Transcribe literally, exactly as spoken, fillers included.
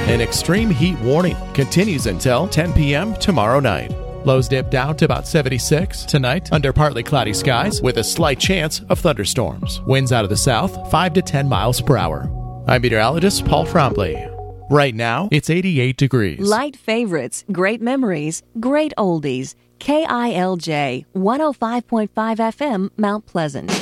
An extreme heat warning continues until ten p.m. tomorrow night. Lows dip down to about seventy-six tonight under partly cloudy skies with a slight chance of thunderstorms. Winds out of the south, five to ten miles per hour. I'm meteorologist Paul Frombley. Right now, it's eighty-eight degrees. Light favorites, great memories, great oldies. K I L J one oh five point five F M, Mount Pleasant.